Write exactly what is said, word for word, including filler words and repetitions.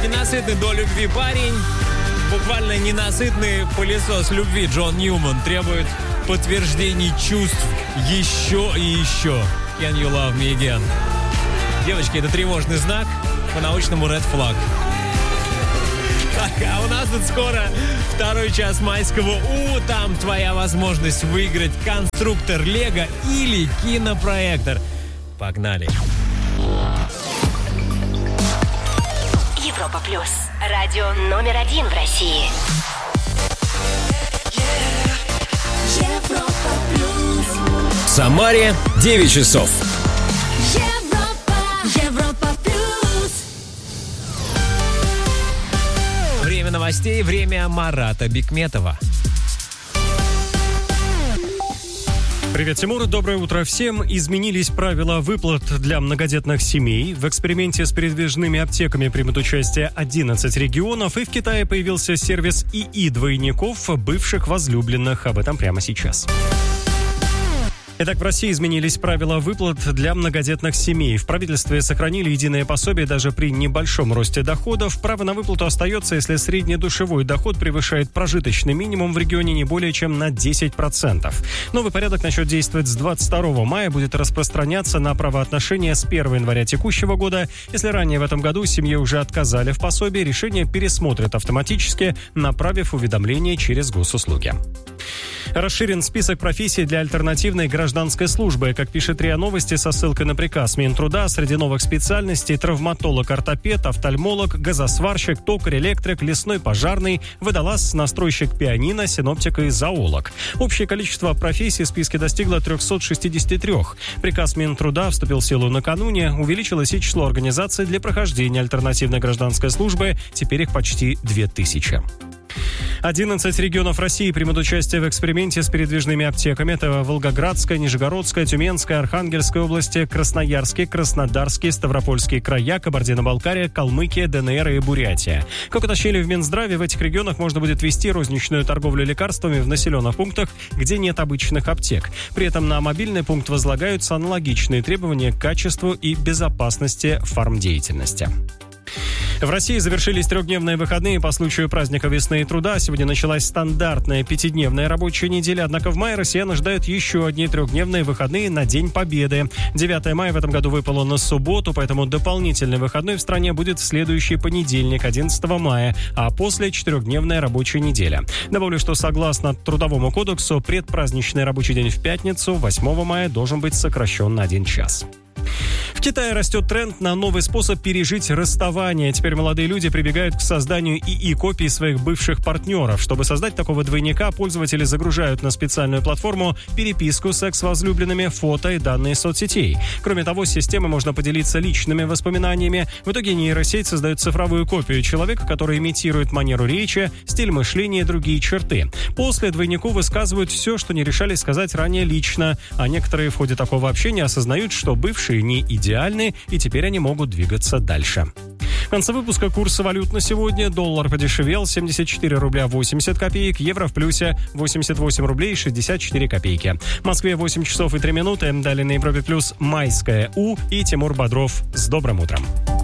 ненасытный до любви парень, буквально ненасытный пылесос любви Джон Ньюман требует подтверждений чувств еще и еще. Can you love me again? Девочки, это тревожный знак, по-научному red flag. Так, а у нас тут скоро второй час майского У. Там твоя возможность выиграть конструктор Лего или кинопроектор. Погнали. Европа Плюс. Радио номер один в России. Европа Плюс. В Самаре девять часов. Европа. Европа Плюс. Время новостей, время Марата Бикметова. Привет, Тимур. Доброе утро всем. Изменились правила выплат для многодетных семей. В эксперименте с передвижными аптеками примут участие одиннадцать регионов. И в Китае появился сервис ИИ-двойников бывших возлюбленных. Об этом прямо сейчас. Итак, в России изменились правила выплат для многодетных семей. В правительстве сохранили единое пособие даже при небольшом росте доходов. Право на выплату остается, если среднедушевой доход превышает прожиточный минимум в регионе не более чем на десять процентов. Новый порядок начнет действовать с двадцать второго мая, будет распространяться на правоотношения с первого января текущего года. Если ранее в этом году семье уже отказали в пособии, решение пересмотрят автоматически, направив уведомление через госуслуги. Расширен список профессий для альтернативной гражданской службы. Как пишет РИА Новости со ссылкой на приказ Минтруда, среди новых специальностей травматолог, ортопед, офтальмолог, газосварщик, токарь, электрик, лесной пожарный, водолаз, настройщик пианино, синоптик и зоолог. Общее количество профессий в списке достигло триста шестьдесят три. Приказ Минтруда вступил в силу накануне. Увеличилось и число организаций для прохождения альтернативной гражданской службы. Теперь их почти две тысячи. одиннадцать регионов России примут участие в эксперименте с передвижными аптеками. Это Волгоградская, Нижегородская, Тюменская, Архангельская области, Красноярский, Краснодарский, Ставропольский края, Кабардино-Балкария, Калмыкия, ДНР и Бурятия. Как уточнили в Минздраве, в этих регионах можно будет вести розничную торговлю лекарствами в населенных пунктах, где нет обычных аптек. При этом на мобильный пункт возлагаются аналогичные требования к качеству и безопасности фармдеятельности. В России завершились трехдневные выходные по случаю праздника весны и труда. Сегодня началась стандартная пятидневная рабочая неделя, однако в мае россиян ожидают еще одни трехдневные выходные на День Победы. девятого мая в этом году выпало на субботу, поэтому дополнительный выходной в стране будет в следующий понедельник, одиннадцатого мая, а после четырехдневная рабочая неделя. Добавлю, что согласно Трудовому кодексу, предпраздничный рабочий день в пятницу, восьмого мая, должен быть сокращен на один час. В Китае растет тренд на новый способ пережить расставание. Теперь молодые люди прибегают к созданию ИИ-копий своих бывших партнеров. Чтобы создать такого двойника, пользователи загружают на специальную платформу переписку с экс-возлюбленными, фото и данные соцсетей. Кроме того, с системой можно поделиться личными воспоминаниями. В итоге нейросеть создает цифровую копию человека, который имитирует манеру речи, стиль мышления и другие черты. После двойнику высказывают все, что не решались сказать ранее лично. А некоторые в ходе такого общения осознают, что бывшие не идеальны, и теперь они могут двигаться дальше. В конце выпуска курсы валют на сегодня. Доллар подешевел, семьдесят четыре рубля восемьдесят копеек, евро в плюсе восемьдесят восемь рублей шестьдесят четыре копейки. В Москве восемь часов и три минуты. Далее на Европе Плюс майское У и Тимур Бодров. С добрым утром.